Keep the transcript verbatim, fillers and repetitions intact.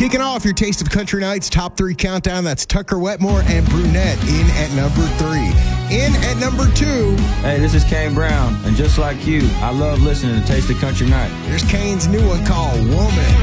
Kicking off your Taste of Country Nights top three countdown, that's Tucker Wetmore and Brunette in at number three. In at number two, hey, this is Kane Brown, and just like you, I love listening to Taste of Country Night. Here's Kane's new one called Woman.